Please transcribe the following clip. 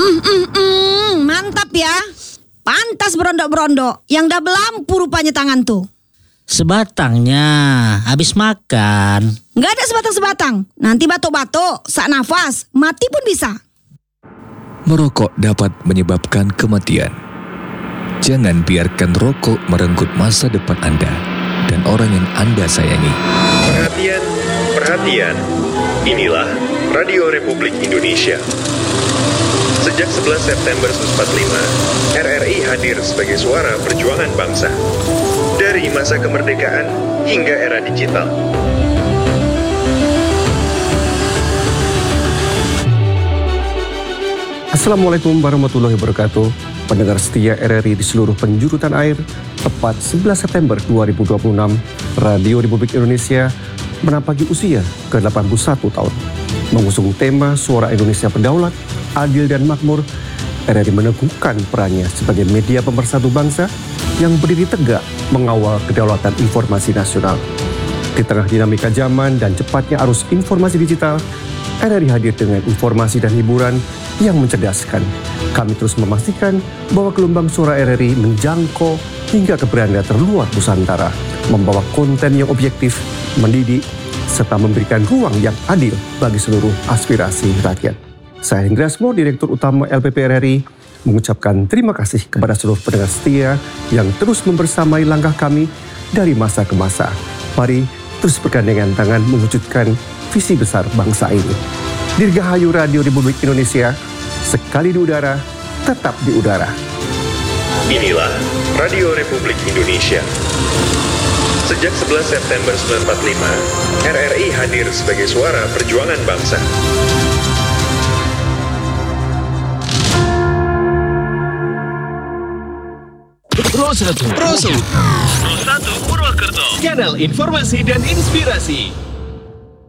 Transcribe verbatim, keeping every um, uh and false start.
Mm, mm, mm, mantap ya. Pantas berondok-berondok. Yang dah belampu rupanya tangan tuh. Sebatangnya, habis makan. Nggak ada sebatang-sebatang. Nanti batuk-batuk, sak nafas, mati pun bisa. Merokok dapat menyebabkan kematian. Jangan biarkan rokok merenggut masa depan Anda dan orang yang Anda sayangi. Perhatian, perhatian. Inilah Radio Republik Indonesia. Sejak sebelas September seribu sembilan ratus empat puluh lima, R R I hadir sebagai suara perjuangan bangsa. Dari masa kemerdekaan hingga era digital. Assalamualaikum warahmatullahi wabarakatuh. Pendengar setia R R I di seluruh penjuru tanah air, tepat sebelas September dua ribu dua puluh enam, Radio Republik Indonesia menapaki usia ke delapan puluh satu tahun. Mengusung tema Suara Indonesia Berdaulat, Adil dan Makmur, R R I meneguhkan perannya sebagai media pemersatu bangsa yang berdiri tegak mengawal kedaulatan informasi nasional. Di tengah dinamika zaman dan cepatnya arus informasi digital, R R I hadir dengan informasi dan hiburan yang mencerdaskan. Kami terus memastikan bahwa gelombang suara R R I menjangkau hingga ke beranda terluar Nusantara, membawa konten yang objektif, mendidik, serta memberikan ruang yang adil bagi seluruh aspirasi rakyat. Saya Hendra Asmo, Direktur Utama L P P R R I, mengucapkan terima kasih kepada seluruh pendengar setia yang terus membersamai langkah kami dari masa ke masa. Mari terus bergandengan tangan mewujudkan visi besar bangsa ini. Dirgahayu Radio Republik Indonesia, sekali di udara, tetap di udara. Inilah Radio Republik Indonesia. Sejak sebelas September seribu sembilan ratus empat puluh lima, R R I hadir sebagai suara perjuangan bangsa. Pro satu Pro satu Pro satu Purwokerto, kanal informasi dan inspirasi.